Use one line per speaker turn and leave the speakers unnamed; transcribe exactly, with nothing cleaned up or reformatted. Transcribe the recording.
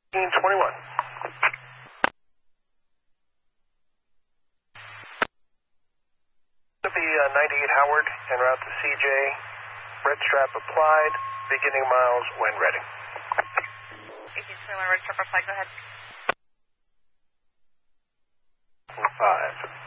twenty-one. To be uh, ninety-eight Howard en route to C J. Red strap applied. Beginning miles when ready.
eighteen twenty-one, red strap applied. Go ahead.
Five.